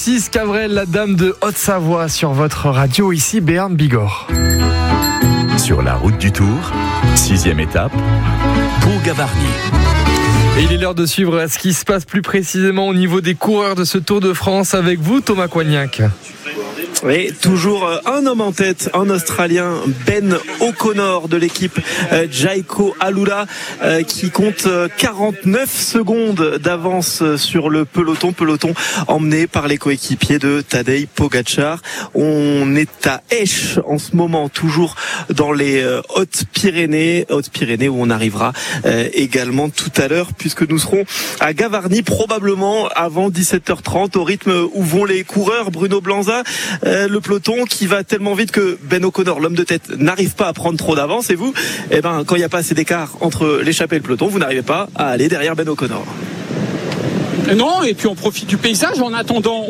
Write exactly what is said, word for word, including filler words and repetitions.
Anaïs Cavrel, la dame de Haute-Savoie sur votre radio, ici Béarn Bigorre. Sur la route du Tour, sixième étape, Pont-Gavarnie. Et il est l'heure de suivre ce qui se passe plus précisément au niveau des coureurs de ce Tour de France avec vous, Thomas Coignac. Oui, toujours un homme en tête, un Australien, Ben O'Connor de l'équipe Jayco Alula, qui compte quarante-neuf secondes d'avance sur le peloton, peloton emmené par les coéquipiers de Tadej Pogačar. On est à Esch en ce moment, toujours dans les Hautes-Pyrénées, Hautes-Pyrénées où on arrivera également tout à l'heure, puisque nous serons à Gavarnie probablement avant dix-sept heures trente, au rythme où vont les coureurs. Bruno Blanza, le peloton qui va tellement vite que Ben O'Connor, l'homme de tête, n'arrive pas à prendre trop d'avance. Et vous, eh ben, quand il n'y a pas assez d'écart entre l'échappée et le peloton, vous n'arrivez pas à aller derrière Ben O'Connor. Non, et puis on profite du paysage en attendant.